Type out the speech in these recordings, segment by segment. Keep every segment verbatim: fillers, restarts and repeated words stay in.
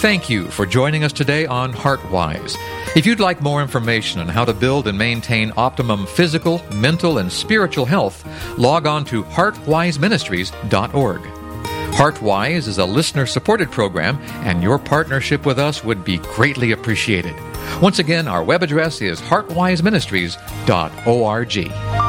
Thank you for joining us today on HeartWise. If you'd like more information on how to build and maintain optimum physical, mental, and spiritual health, log on to heart wise ministries dot org. HeartWise is a listener-supported program, and your partnership with us would be greatly appreciated. Once again, our web address is heart wise ministries dot org.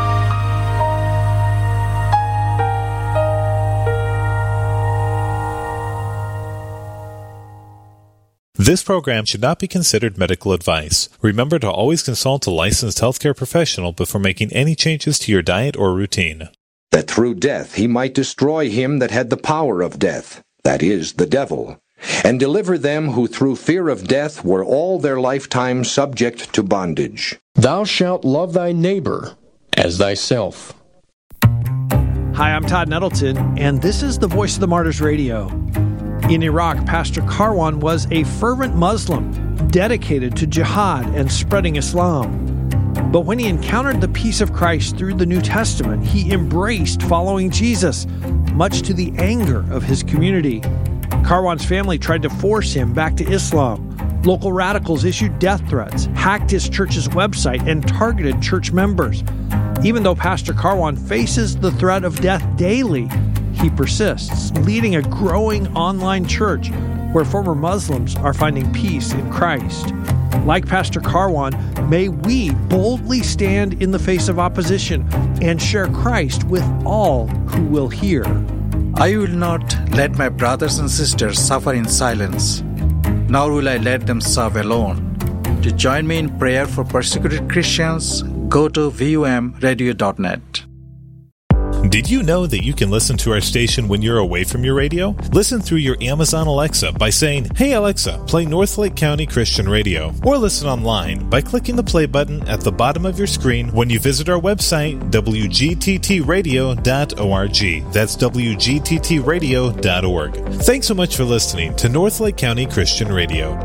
This program should not be considered medical advice. Remember to always consult a licensed healthcare professional before making any changes to your diet or routine. That through death he might destroy him that had the power of death, that is, the devil, and deliver them who through fear of death were all their lifetime subject to bondage. Thou shalt love thy neighbor as thyself. Hi, I'm Todd Nettleton, and this is the Voice of the Martyrs Radio. In Iraq, Pastor Karwan was a fervent Muslim dedicated to jihad and spreading Islam. But when he encountered the peace of Christ through the New Testament, he embraced following Jesus, much to the anger of his community. Karwan's family tried to force him back to Islam. Local radicals issued death threats, hacked his church's website, and targeted church members. Even though Pastor Karwan faces the threat of death daily, he persists, leading a growing online church where former Muslims are finding peace in Christ. Like Pastor Karwan, may we boldly stand in the face of opposition and share Christ with all who will hear. I will not let my brothers and sisters suffer in silence, nor will I let them serve alone. To join me in prayer for persecuted Christians, go to V U M radio dot net. Did you know that you can listen to our station when you're away from your radio? Listen through your Amazon Alexa by saying, "Hey Alexa, play Northlake County Christian Radio." Or listen online by clicking the play button at the bottom of your screen when you visit our website, w g t t radio dot org. That's w g t t radio dot org. Thanks so much for listening to Northlake County Christian Radio.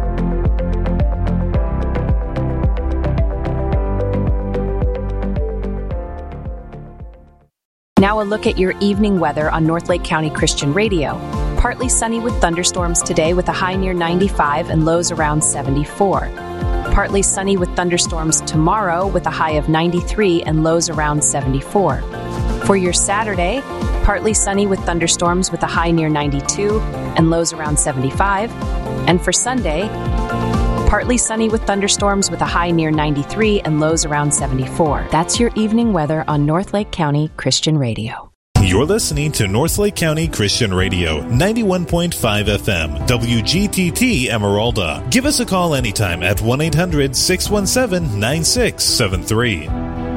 Now a look at your evening weather on Northlake County Christian Radio. Partly sunny with thunderstorms today with a high near ninety-five and lows around seventy-four. Partly sunny with thunderstorms tomorrow with a high of ninety-three and lows around seventy-four. For your Saturday, partly sunny with thunderstorms with a high near ninety-two and lows around seventy-five. And for Sunday, partly sunny with thunderstorms with a high near ninety-three and lows around seventy-four. That's your evening weather on Northlake County Christian Radio. You're listening to Northlake County Christian Radio, ninety-one point five F M, W G T T Emeralda. Give us a call anytime at one eight hundred six one seven nine six seven three.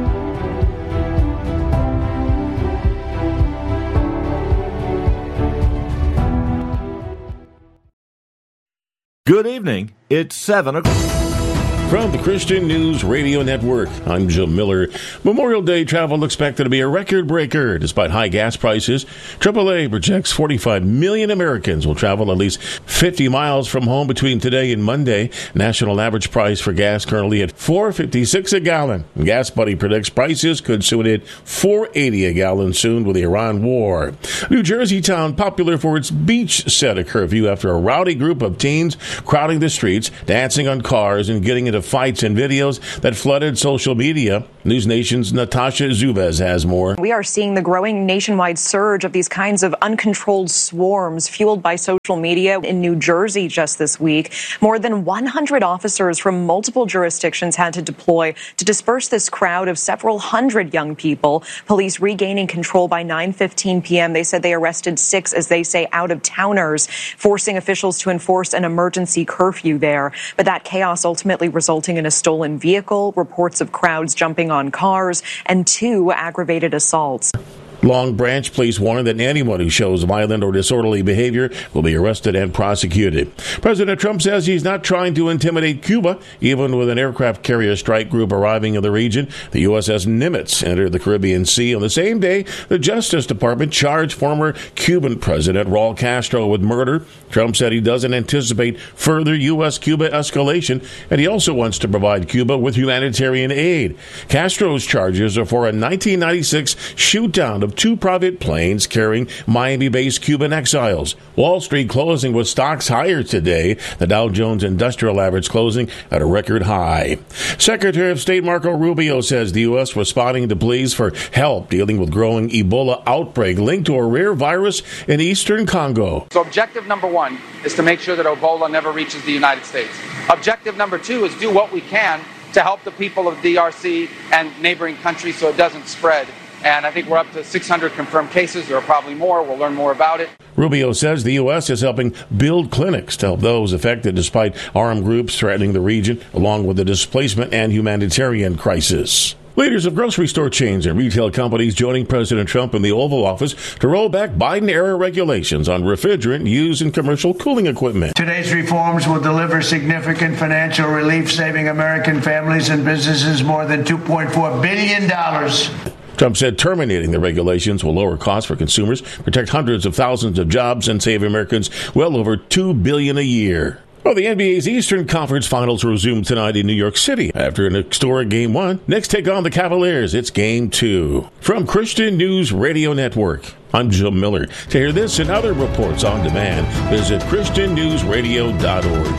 Good evening. It's seven o'clock. From the Christian News Radio Network, I'm Jim Miller. Memorial Day travel expected to be a record breaker. Despite high gas prices, triple A projects forty-five million Americans will travel at least fifty miles from home between today and Monday. National average price for gas currently at four dollars and fifty-six cents a gallon. Gas Buddy predicts prices could soon hit four dollars and eighty cents a gallon soon with the Iran war. New Jersey town popular for its beach set a curfew after a rowdy group of teens crowding the streets, dancing on cars, and getting into fights and videos that flooded social media. News Nation's Natasha Zubez has more. We are seeing the growing nationwide surge of these kinds of uncontrolled swarms fueled by social media in New Jersey just this week. More than one hundred officers from multiple jurisdictions had to deploy to disperse this crowd of several hundred young people. Police regaining control by nine fifteen p.m. They said they arrested six, as they say, out-of-towners, forcing officials to enforce an emergency curfew there. But that chaos ultimately resulting in a stolen vehicle, reports of crowds jumping on cars, and two aggravated assaults. Long Branch police warn that anyone who shows violent or disorderly behavior will be arrested and prosecuted. President Trump says he's not trying to intimidate Cuba, even with an aircraft carrier strike group arriving in the region. The U S S Nimitz entered the Caribbean Sea on the same day the Justice Department charged former Cuban President Raul Castro with murder. Trump said he doesn't anticipate further U S-Cuba escalation, and he also wants to provide Cuba with humanitarian aid. Castro's charges are for a nineteen ninety-six shoot-down of of two private planes carrying Miami-based Cuban exiles. Wall Street closing with stocks higher today. The Dow Jones Industrial Average closing at a record high. Secretary of State Marco Rubio says the U S responding to pleas for help dealing with growing Ebola outbreak linked to a rare virus in eastern Congo. So objective number one is to make sure that Ebola never reaches the United States. Objective number two is do what we can to help the people of D R C and neighboring countries so it doesn't spread. And I think we're up to six hundred confirmed cases. There are probably more. We'll learn more about it. Rubio says the U S is helping build clinics to help those affected despite armed groups threatening the region, along with the displacement and humanitarian crisis. Leaders of grocery store chains and retail companies joining President Trump in the Oval Office to roll back Biden-era regulations on refrigerant used in commercial cooling equipment. Today's reforms will deliver significant financial relief, saving American families and businesses more than two point four billion dollars. Trump said terminating the regulations will lower costs for consumers, protect hundreds of thousands of jobs, and save Americans well over two billion dollars a year. Well, the N B A's Eastern Conference Finals resume tonight in New York City. After an historic Game one, Knicks take on the Cavaliers. It's Game two. From Christian News Radio Network, I'm Jim Miller. To hear this and other reports on demand, visit Christian News Radio dot org.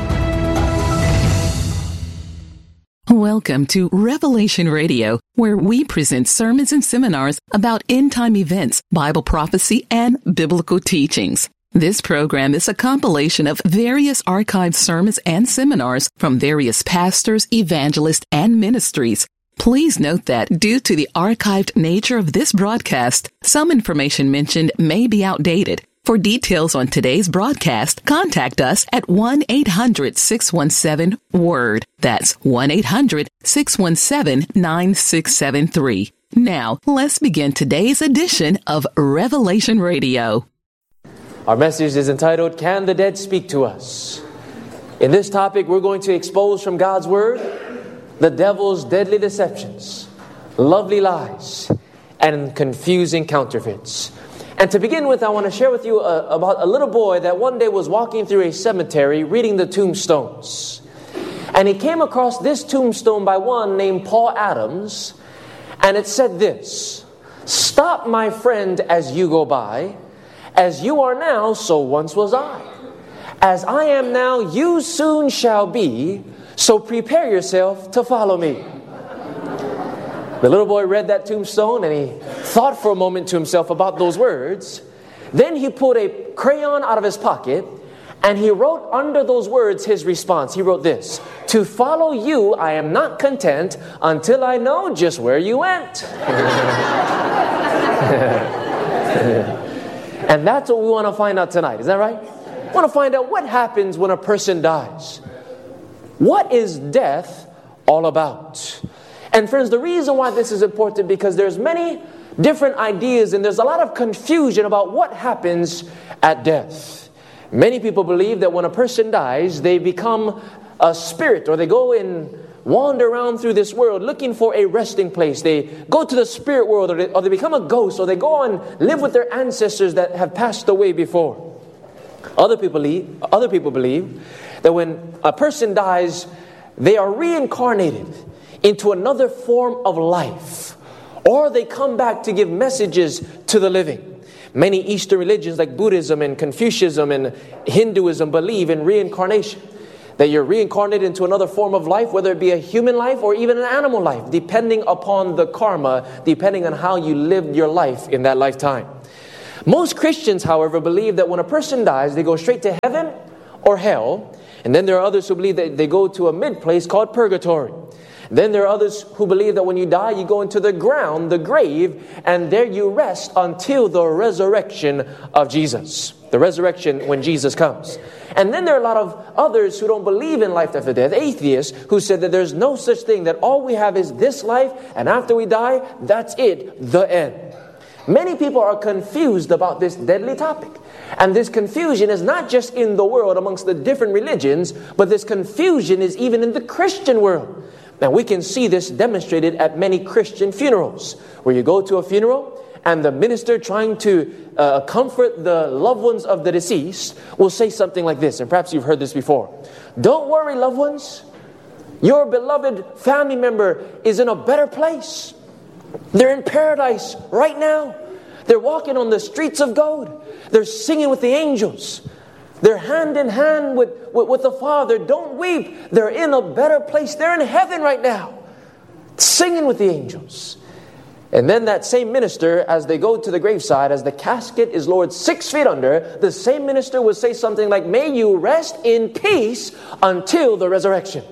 Welcome to Revelation Radio, where we present sermons and seminars about end-time events, Bible prophecy, and biblical teachings. This program is a compilation of various archived sermons and seminars from various pastors, evangelists, and ministries. Please note that due to the archived nature of this broadcast, some information mentioned may be outdated. For details on today's broadcast, contact us at one eight hundred six one seven WORD. That's one eight hundred six one seven nine six seven three. Now, let's begin today's edition of Revelation Radio. Our message is entitled, Can the Dead Speak to Us? In this topic, we're going to expose from God's Word the devil's deadly deceptions, lovely lies, and confusing counterfeits. And to begin with, I want to share with you uh, about a little boy that one day was walking through a cemetery reading the tombstones. And he came across this tombstone by one named Paul Adams, and it said this, "Stop, my friend, as you go by. As you are now, so once was I. As I am now, you soon shall be, so prepare yourself to follow me." The little boy read that tombstone and he thought for a moment to himself about those words. Then he pulled a crayon out of his pocket and he wrote under those words his response. He wrote this, "To follow you, I am not content until I know just where you went." And that's what we want to find out tonight. Is that right? We want to find out what happens when a person dies. What is death all about? And friends, the reason why this is important because there's many different ideas and there's a lot of confusion about what happens at death. Many people believe that when a person dies, they become a spirit or they go and wander around through this world looking for a resting place. They go to the spirit world or they, or they become a ghost or they go and live with their ancestors that have passed away before. Other people believe, other people believe that when a person dies, they are reincarnated into another form of life, or they come back to give messages to the living. Many Eastern religions like Buddhism and Confucianism and Hinduism believe in reincarnation, that you're reincarnated into another form of life, whether it be a human life or even an animal life, depending upon the karma, depending on how you lived your life in that lifetime. Most Christians, however, believe that when a person dies, they go straight to heaven or hell, and then there are others who believe that they go to a mid-place called purgatory. Then there are others who believe that when you die, you go into the ground, the grave, and there you rest until the resurrection of Jesus. The resurrection when Jesus comes. And then there are a lot of others who don't believe in life after death, atheists, who said that there's no such thing, that all we have is this life, and after we die, that's it, the end. Many people are confused about this deadly topic. And this confusion is not just in the world amongst the different religions, but this confusion is even in the Christian world. Now we can see this demonstrated at many Christian funerals, where you go to a funeral and the minister trying to uh, comfort the loved ones of the deceased will say something like this, and perhaps you've heard this before. "Don't worry, loved ones. Your beloved family member is in a better place. They're in paradise right now. They're walking on the streets of gold. They're singing with the angels. They're hand in hand with, with, with the Father. Don't weep. They're in a better place. They're in heaven right now, singing with the angels. And then that same minister, as they go to the graveside, as the casket is lowered six feet under, the same minister will say something like, may you rest in peace until the resurrection.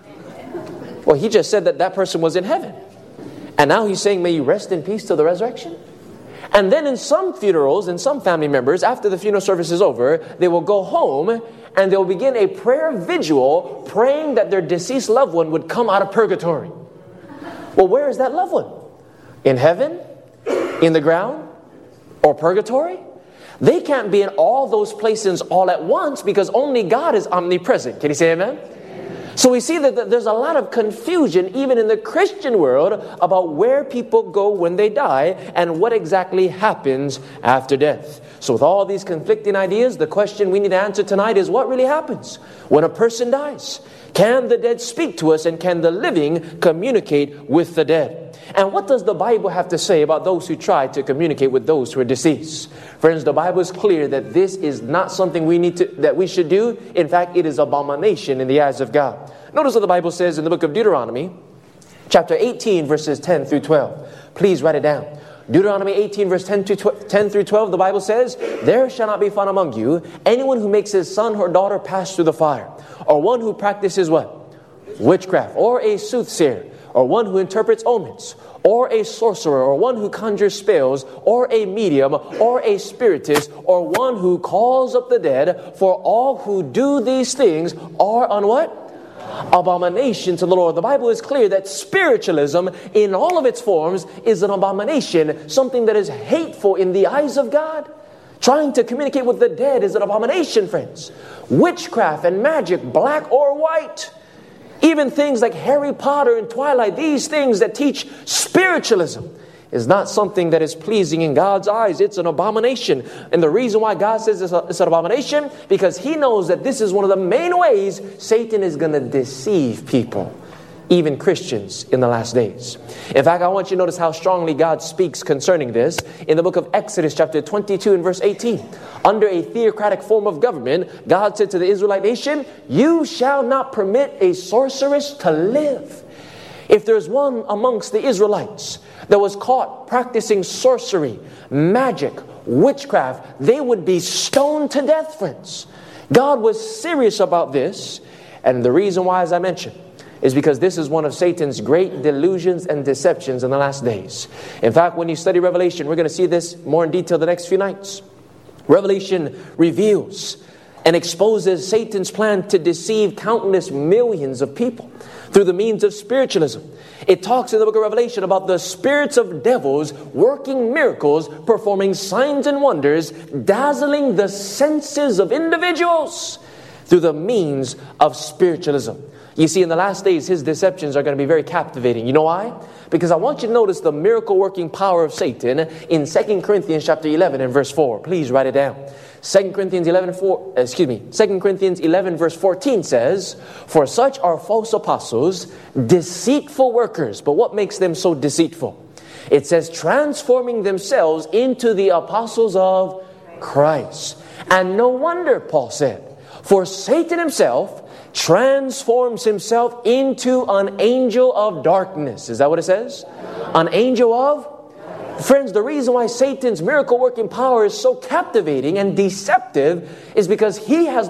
Well, he just said that that person was in heaven. And now he's saying, may you rest in peace till the resurrection? And then in some funerals, in some family members, after the funeral service is over, they will go home and they'll begin a prayer vigil praying that their deceased loved one would come out of purgatory. Well, where is that loved one? In heaven? In the ground? Or purgatory? They can't be in all those places all at once because only God is omnipresent. Can you say amen? So we see that there's a lot of confusion even in the Christian world about where people go when they die and what exactly happens after death. So with all these conflicting ideas, the question we need to answer tonight is what really happens when a person dies? Can the dead speak to us and can the living communicate with the dead? And what does the Bible have to say about those who try to communicate with those who are deceased? Friends, the Bible is clear that this is not something we need to, that we should do. In fact, it is abomination in the eyes of God. Notice what the Bible says in the book of Deuteronomy, chapter eighteen, verses ten through twelve. Please write it down. Deuteronomy eighteen, verse ten through twelve, the Bible says, there shall not be found among you anyone who makes his son or daughter pass through the fire, or one who practices what? Witchcraft, or a soothsayer, or one who interprets omens, or a sorcerer, or one who conjures spells, or a medium, or a spiritist, or one who calls up the dead, for all who do these things are on what? Abomination to the Lord. The Bible is clear that spiritualism in all of its forms is an abomination, something that is hateful in the eyes of God. Trying to communicate with the dead is an abomination, friends. Witchcraft and magic, black or white. Even things like Harry Potter and Twilight, these things that teach spiritualism is not something that is pleasing in God's eyes. It's an abomination. And the reason why God says it's, a, it's an abomination, because He knows that this is one of the main ways Satan is going to deceive people, even Christians, in the last days. In fact, I want you to notice how strongly God speaks concerning this in the book of Exodus, chapter twenty-two and verse eighteen. Under a theocratic form of government, God said to the Israelite nation, you shall not permit a sorceress to live. If there's one amongst the Israelites that was caught practicing sorcery, magic, witchcraft, they would be stoned to death, friends. God was serious about this. And the reason why, as I mentioned, is because this is one of Satan's great delusions and deceptions in the last days. In fact, when you study Revelation, we're going to see this more in detail the next few nights. Revelation reveals and exposes Satan's plan to deceive countless millions of people through the means of spiritualism. It talks in the book of Revelation about the spirits of devils working miracles, performing signs and wonders, dazzling the senses of individuals through the means of spiritualism. You see, in the last days, his deceptions are going to be very captivating. You know why? Because I want you to notice the miracle-working power of Satan in Second Corinthians chapter eleven and verse four. Please write it down. Second Corinthians eleven, four, excuse me, Second Corinthians eleven verse fourteen says, for such are false apostles, deceitful workers. But what makes them so deceitful? It says, transforming themselves into the apostles of Christ. And no wonder, Paul said, for Satan himself transforms himself into an angel of darkness. Is that what it says? An angel of? Friends, the reason why Satan's miracle-working power is so captivating and deceptive is because he has